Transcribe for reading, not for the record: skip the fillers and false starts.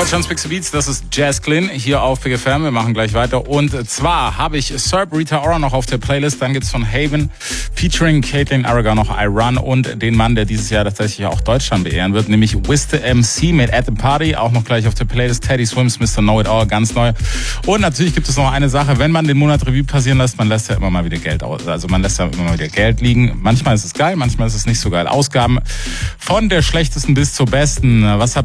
Deutschlands Big Beats, das ist Jazz Glynn hier auf Big FM. Wir machen gleich weiter. Und zwar habe ich Serb Rita Ora noch auf der Playlist. Dann gibt's von Haven featuring Caitlin Aragon noch I Run und den Mann, der dieses Jahr tatsächlich auch Deutschland beehren wird, nämlich Wiz the MC mit At the Party. Auch noch gleich auf der Playlist. Teddy Swims, Mr. Know It All, ganz neu. Und natürlich gibt es noch eine Sache, wenn man den Monat Revue passieren lässt, man lässt ja immer mal wieder Geld aus. Also man lässt ja immer mal wieder Geld liegen. Manchmal ist es geil, manchmal ist es nicht so geil. Ausgaben von der schlechtesten bis zur besten. Was habt